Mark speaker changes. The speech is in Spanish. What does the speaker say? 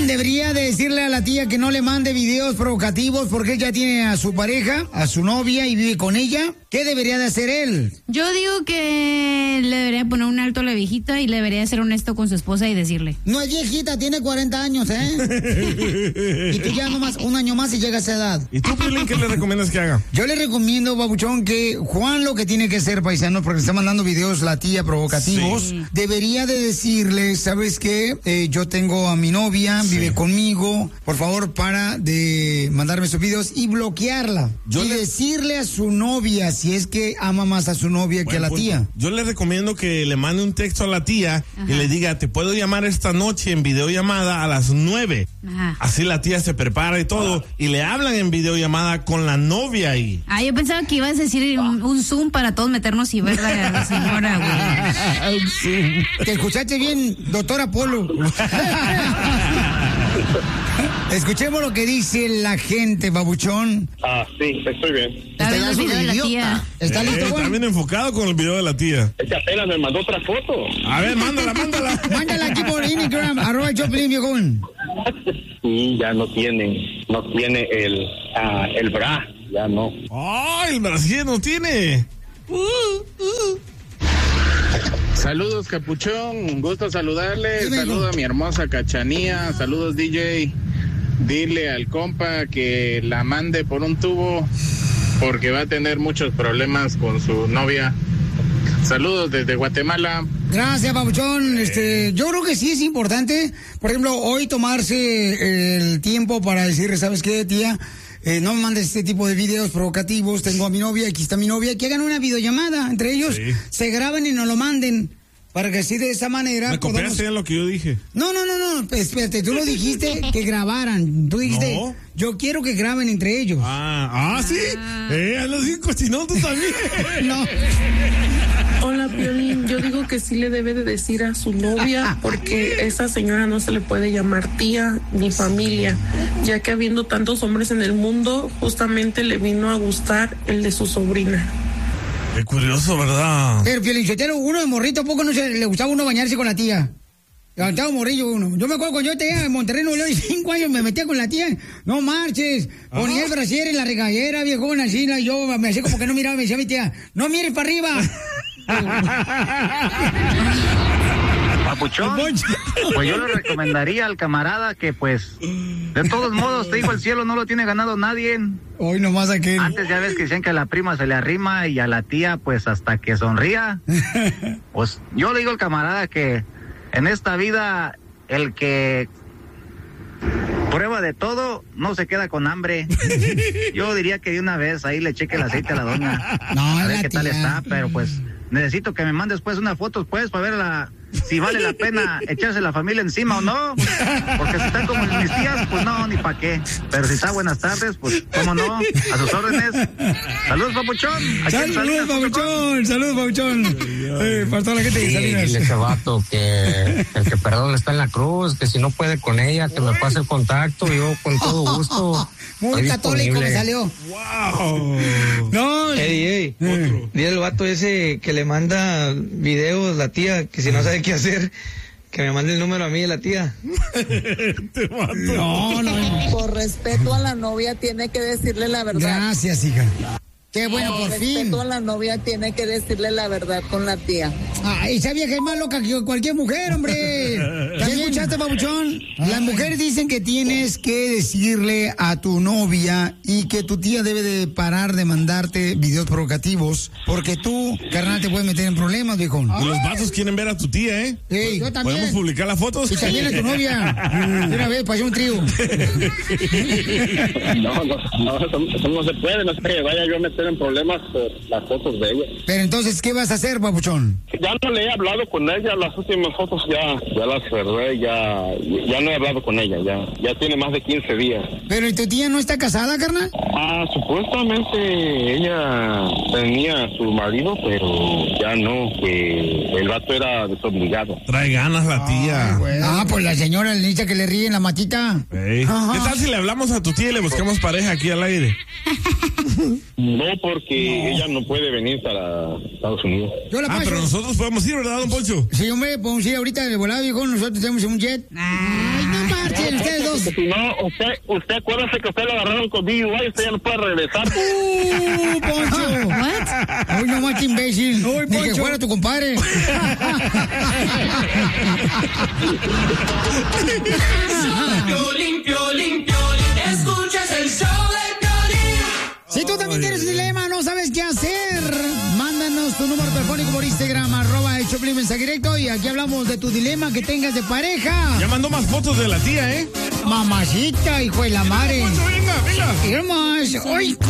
Speaker 1: debería de decirle a la tía que no le mande videos provocativos porque ella tiene a su pareja, a su novia y vive con ella. ¿Qué debería de hacer él?
Speaker 2: Yo digo que le debería poner un alto a la viejita y le debería ser honesto con su esposa y decirle.
Speaker 1: No es viejita, tiene 40 años, ¿eh? Y tú ya nomás un año más y llega a esa edad.
Speaker 3: ¿Y tú, Piolín, qué le recomiendas que haga?
Speaker 1: Yo le recomiendo, babuchón, que Juan lo que tiene que hacer, paisano, porque le está mandando videos la tía provocativos,
Speaker 2: sí,
Speaker 1: debería de decirle, ¿sabes qué? Yo tengo a mi novia, vive conmigo, por favor, para de mandarme esos videos y bloquearla. Decirle a su novia, si es que ama más a su novia que a la tía.
Speaker 3: Yo le recomiendo que le mande un texto a la tía y le diga, te puedo llamar esta noche en videollamada a las 9.
Speaker 2: Ajá.
Speaker 3: Así la tía se prepara y todo, y le hablan en videollamada con la novia ahí.
Speaker 2: Ah, yo pensaba que ibas a decir un Zoom para todos meternos y ver a la señora, güey.
Speaker 1: ¿Te escuchaste bien, doctora Polo? Escuchemos lo que dice la gente, babuchón.
Speaker 4: Sí, estoy bien.
Speaker 2: Está viendo el video de la tía.
Speaker 1: ¿Está listo,
Speaker 3: Está
Speaker 1: Juan?
Speaker 3: bien enfocado con el video de la tía.
Speaker 4: Es que apenas me mandó otra foto.
Speaker 3: A ver, mándala.
Speaker 1: Mándala aquí por Instagram, @Choplin, viejón.
Speaker 4: Y ya no tiene el bra, ya no.
Speaker 3: ¡Ay, el Brasil no tiene!
Speaker 5: Saludos, Capuchón, un gusto saludarle. Saludo a mi hermosa Cachanía. Saludos, DJ. Dile al compa que la mande por un tubo porque va a tener muchos problemas con su novia. Saludos desde Guatemala.
Speaker 1: Gracias, babuchón. Yo creo que sí es importante, por ejemplo, hoy tomarse el tiempo para decirle, ¿sabes qué, tía? No me mandes este tipo de videos provocativos. Tengo a mi novia, aquí está mi novia. Que hagan una videollamada entre ellos, se graben y nos lo manden. Para que así de esa manera.
Speaker 3: Me copiaste en lo que yo dije.
Speaker 1: No, espérate, tú lo dijiste que grabaran. Tú dijiste, yo quiero que graben entre ellos.
Speaker 3: ¿Sí? Hazlo así, cochinón, tú también.
Speaker 1: No.
Speaker 6: Hola, Piolín, yo digo que sí le debe de decir a su novia porque esa señora no se le puede llamar tía ni familia, ya que habiendo tantos hombres en el mundo, justamente le vino a gustar el de su sobrina.
Speaker 3: Qué curioso, ¿verdad?
Speaker 1: Pero, Piolín, uno de morrito, ¿a poco no le gustaba uno bañarse con la tía? Levantaba morrillo uno. Yo me acuerdo cuando yo tenía en Monterrey, Nuevo León, 5 años, me metía con la tía. No marches. Ponía el brasier en la regadera, viejona, así, y yo me hacía como que no miraba, me decía mi tía, no mires para arriba.
Speaker 7: Papuchón, pues yo le recomendaría al camarada que pues, de todos modos, te digo, el cielo no lo tiene ganado nadie.
Speaker 1: Hoy nomás aquel.
Speaker 7: Antes ya ves que decían que a la prima se le arrima y a la tía pues hasta que sonría. Pues yo le digo al camarada que en esta vida el que prueba de todo no se queda con hambre. Yo diría que de una vez ahí le cheque el aceite a la doña.
Speaker 1: No,
Speaker 7: a ver qué tal está, pero pues necesito que me mandes pues unas fotos pues para ver si vale la pena echarse la familia encima o no, porque si están como mis tías, pues no, ni pa' qué, pero si está buenas tardes, pues cómo no, a sus órdenes. Saludos, Papuchón.
Speaker 1: Saludos, Papuchón. Para toda la gente de Salinas.
Speaker 8: Dile a ese vato que el que perdón está en la cruz, que si no puede con ella, que me pase el contacto, yo con todo gusto.
Speaker 1: Muy católico me salió.
Speaker 3: ¡Wow!
Speaker 9: No, dile al vato ese que le manda videos la tía, que si no sabe qué hacer, que me mande el número a mí de la tía.
Speaker 1: No.
Speaker 10: Por respeto a la novia tiene que decirle la verdad.
Speaker 1: Gracias, hija. Qué bueno, por fin.
Speaker 10: Por respeto a la novia tiene que decirle la verdad con la tía.
Speaker 1: Esa vieja es más loca que cualquier mujer, hombre. ¿Ya escuchaste, babuchón? Las mujeres dicen que tienes que decirle a tu novia y que tu tía debe de parar de mandarte videos provocativos porque tú, carnal, te puedes meter en problemas, viejo.
Speaker 3: Y los vatos quieren ver a tu tía, ¿eh?
Speaker 1: Yo también.
Speaker 3: ¿Podemos publicar las fotos?
Speaker 1: Y también a tu novia. De una vez, para hacer un trío.
Speaker 4: Eso no se puede, no sé que vaya yo a meter en problemas por las fotos de ella.
Speaker 1: Pero entonces, ¿qué vas a hacer, babuchón?
Speaker 4: Ya no le he hablado con ella, las últimas fotos ya las cerré, ya no he hablado con ella, ya tiene más de 15 días.
Speaker 1: ¿Pero y tu tía no está casada, carnal?
Speaker 4: Supuestamente ella tenía a su marido, pero ya no, que el vato era desobligado.
Speaker 3: Trae ganas la tía.
Speaker 1: Pues la señora le dice que le ríe en la matita.
Speaker 3: ¿Qué tal si le hablamos a tu tía y le buscamos pareja aquí al aire?
Speaker 4: No, porque ella no puede venir para Estados Unidos.
Speaker 3: Pero nosotros podemos ir, ¿verdad, don Poncho?
Speaker 1: Sí, hombre, podemos ir ahorita de volada, viejo. Nosotros tenemos un jet.
Speaker 2: Ay, no
Speaker 1: marchen ustedes dos.
Speaker 4: Si no, usted acuérdese que usted lo agarraron con DUI, usted ya no puede regresar.
Speaker 1: Poncho.
Speaker 2: What?
Speaker 1: Uy, no más imbécil.
Speaker 11: Uy,
Speaker 1: ni que
Speaker 11: Poncho.
Speaker 1: fuera tu compadre.
Speaker 12: Piolín, Piolín, Piolín, escuchas el show de Piolín.
Speaker 1: Si tú también tienes un dilema, no sabes qué hacer, mándanos tu número telefónico por Instagram, ¡el Choplin mensaje directo! Y aquí hablamos de tu dilema que tengas de pareja.
Speaker 3: Ya mandó más fotos de la tía, ¿eh?
Speaker 1: Mamacita, hijo de la madre.
Speaker 3: Poncho, venga, venga.
Speaker 1: ¿Qué más? ¡Ay,